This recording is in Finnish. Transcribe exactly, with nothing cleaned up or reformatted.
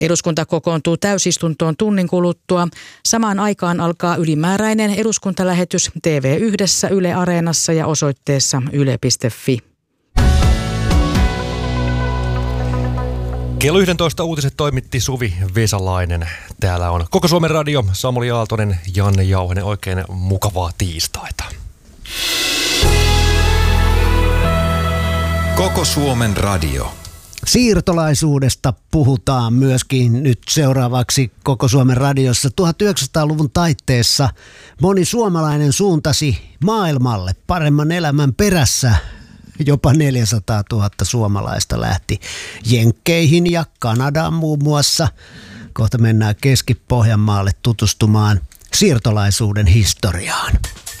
Eduskunta kokoontuu täysistuntoon tunnin kuluttua. Samaan aikaan alkaa ylimääräinen eduskuntalähetys T V yhdessä, Yle Areenassa ja osoitteessa yle piste fi. Kello yksitoista uutiset toimitti Suvi Vesalainen. Täällä on Koko Suomen Radio, Samuli Aaltonen, Janne Jauhonen. Oikein mukavaa tiistaita. Koko Suomen Radio. Siirtolaisuudesta puhutaan myöskin nyt seuraavaksi Koko Suomen radiossa. tuhatyhdeksänsataaluvun taitteessa moni suomalainen suuntasi maailmalle paremman elämän perässä. Jopa neljäsataatuhatta suomalaista lähti Jenkkeihin ja Kanadaan muun muassa. Kohta mennään Keski-Pohjanmaalle tutustumaan siirtolaisuuden historiaan.